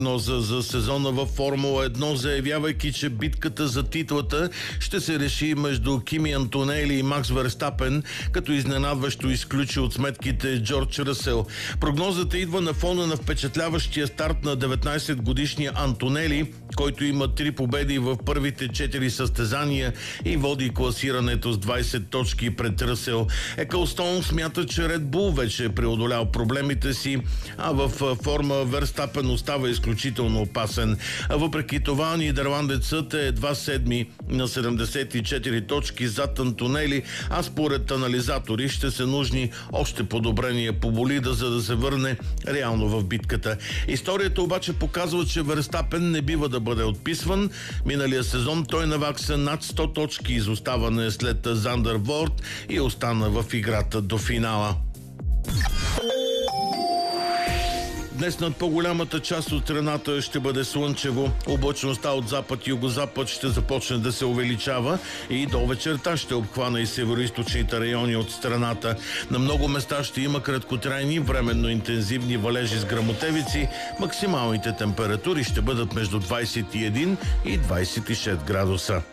За сезона във Формула 1, заявявайки, че битката за титлата ще се реши между Кими Антонели и Макс Верстапен, като изненадващо изключи от сметките Джордж Ръсел. Прогнозата идва на фона на впечатляващия старт на 19-годишния Антонели, който има 3 победи в първите 4 състезания и води класирането с 20 точки пред Ръсел. Екълстон смята, че Ред Бул вече е преодолял проблемите си, а в форма Верстапен остава изключително опасен. Въпреки това, нидерландецът е едва седми на 74 точки зад Антонели, а според анализатори ще се нужни още подобрения по болида, за да се върне реално в битката. Историята обаче показва, че Верстапен не бива да бъде отписван. Миналия сезон той навакса над 100 точки изоставане след Зандерворд и остана в играта до финала. Днес над по-голямата част от страната ще бъде слънчево. Облачността от запад и югозапад ще започне да се увеличава и до вечерта ще обхвана и североизточните райони от страната. На много места ще има краткотрайни, временно интензивни валежи с гръмотевици. Максималните температури ще бъдат между 21 и 26 градуса.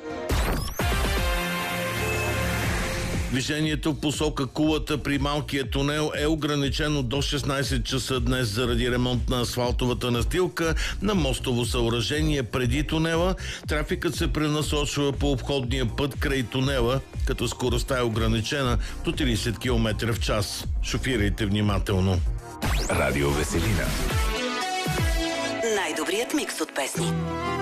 Движението в посока Кулата при малкия тунел е ограничено до 16 часа днес заради ремонт на асфалтовата настилка на мостово съоръжение преди тунела. Трафикът се пренасочва по обходния път край тунела, като скоростта е ограничена до 30 км в час. Шофирайте внимателно. Радио Веселина. Най-добрият микс от песни.